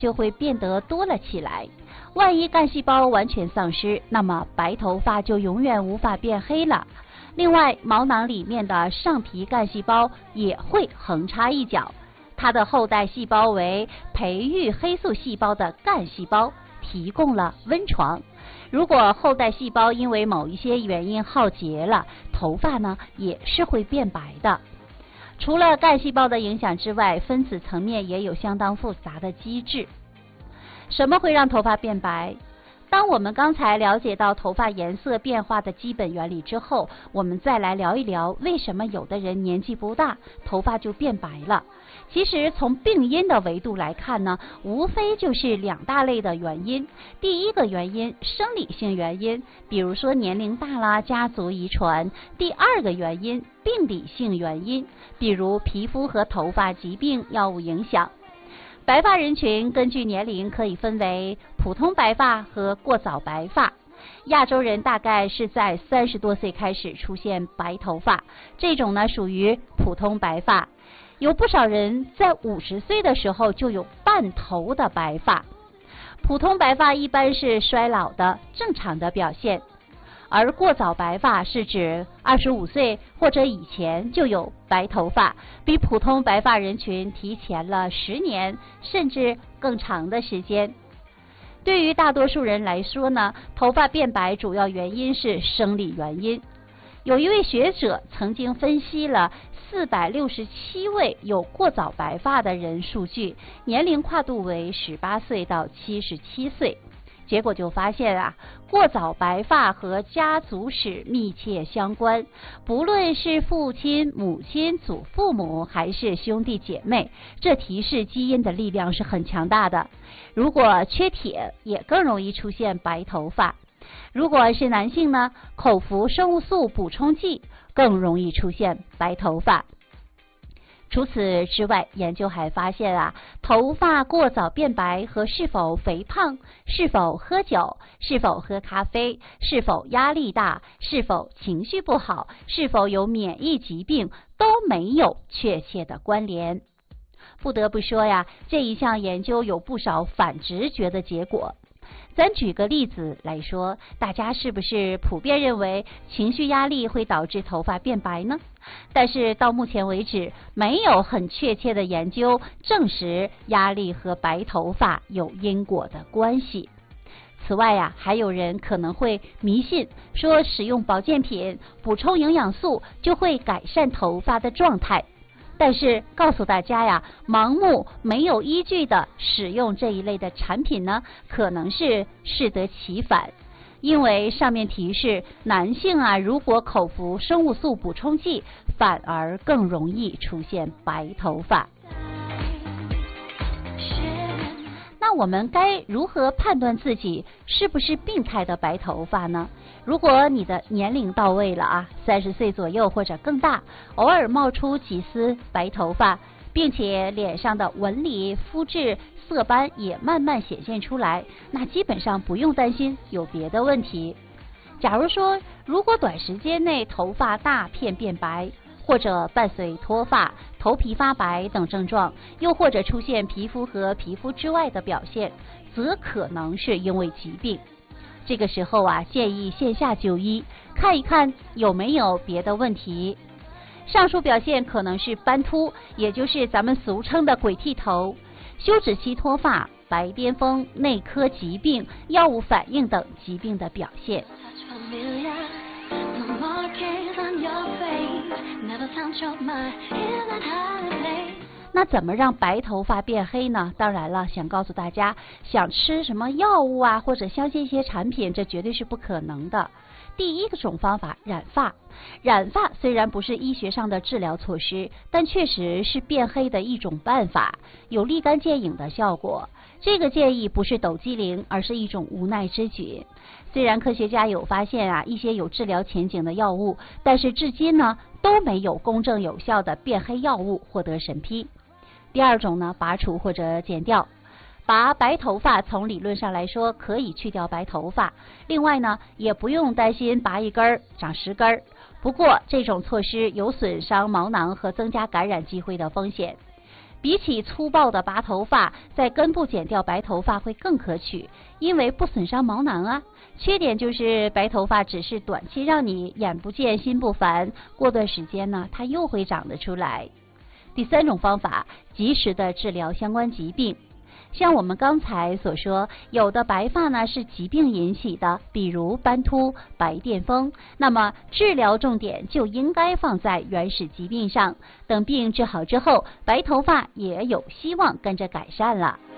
就会变得多了起来。万一干细胞完全丧失，那么白头发就永远无法变黑了。另外，毛囊里面的上皮干细胞也会横插一脚，它的后代细胞为培育黑素细胞的干细胞，提供了温床。如果后代细胞因为某一些原因耗竭了，头发呢也是会变白的。除了干细胞的影响之外，分子层面也有相当复杂的机制。什么会让头发变白？当我们刚才了解到头发颜色变化的基本原理之后，我们再来聊一聊为什么有的人年纪不大，头发就变白了。其实从病因的维度来看呢，无非就是两大类的原因。第一个原因，生理性原因，比如说年龄大啦，家族遗传；第二个原因，病理性原因，比如皮肤和头发疾病、药物影响。白发人群根据年龄可以分为普通白发和过早白发。亚洲人大概是在30多岁开始出现白头发，这种呢属于普通白发。有不少人在50岁的时候就有半头的白发。普通白发一般是衰老的正常的表现，而过早白发是指25岁或者以前就有白头发，比普通白发人群提前了10年甚至更长的时间。对于大多数人来说呢，头发变白主要原因是生理原因。有一位学者曾经分析了467位有过早白发的人数据，年龄跨度为18岁到77岁。结果就发现过早白发和家族史密切相关，不论是父亲、母亲、祖父母还是兄弟姐妹，这提示基因的力量是很强大的。如果缺铁，也更容易出现白头发。如果是男性呢，口服生物素补充剂更容易出现白头发。除此之外，研究还发现头发过早变白和是否肥胖、是否喝酒、是否喝咖啡、是否压力大、是否情绪不好、是否有免疫疾病都没有确切的关联。不得不说这一项研究有不少反直觉的结果。咱举个例子来说，大家是不是普遍认为情绪压力会导致头发变白呢？但是到目前为止，没有很确切的研究证实压力和白头发有因果的关系。此外还有人可能会迷信，说使用保健品、补充营养素就会改善头发的状态。但是告诉大家盲目没有依据的使用这一类的产品呢，可能是适得其反。因为上面提示男性如果口服生物素补充剂，反而更容易出现白头发。那我们该如何判断自己是不是病态的白头发呢？如果你的年龄到位了30岁左右或者更大，偶尔冒出几丝白头发，并且脸上的纹理、肤质、色斑也慢慢显现出来，那基本上不用担心有别的问题。假如说如果短时间内头发大片变白，或者伴随脱发、头皮发白等症状，又或者出现皮肤和皮肤之外的表现，则可能是因为疾病。这个时候建议线下就医，看一看有没有别的问题。上述表现可能是斑秃，也就是咱们俗称的鬼剃头、休止期脱发、白癜风、内科疾病、药物反应等疾病的表现。那怎么让白头发变黑呢？当然了，想告诉大家，想吃什么药物或者相信一些产品，这绝对是不可能的。第一种方法，染发。染发虽然不是医学上的治疗措施，但确实是变黑的一种办法，有立竿见影的效果。这个建议不是抖机灵，而是一种无奈之举。虽然科学家有发现一些有治疗前景的药物，但是至今呢都没有公正有效的变黑药物获得审批。第二种呢，拔除或者剪掉。拔白头发从理论上来说可以去掉白头发，另外呢也不用担心拔一根长10根。不过这种措施有损伤毛囊和增加感染机会的风险。 比起粗暴的拔头发，在根部剪掉白头发会更可取，因为不损伤毛囊啊。缺点就是白头发只是短期让你眼不见心不烦，过段时间呢，它又会长得出来。第三种方法，及时的治疗相关疾病。像我们刚才所说，有的白发呢是疾病引起的，比如斑秃、白癜风，那么治疗重点就应该放在原始疾病上，等病治好之后，白头发也有希望跟着改善了。